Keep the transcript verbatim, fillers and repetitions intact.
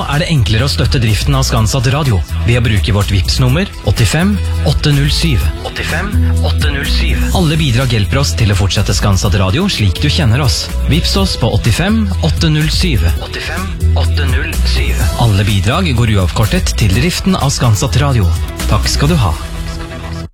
er det enklere å støtte driften av Skanset Radio ved å bruke vårt Vipps-nummer åttifem åtte null syv. åttifem åtte null syv. Alle bidrag hjelper oss til å fortsette Skanset Radio slik du kjenner oss. Vipps oss på åttifem åtte null syv. åttifem åtte null syv. Alle bidrag går uavkortet til driften av Skanset Radio. Takk skal du ha.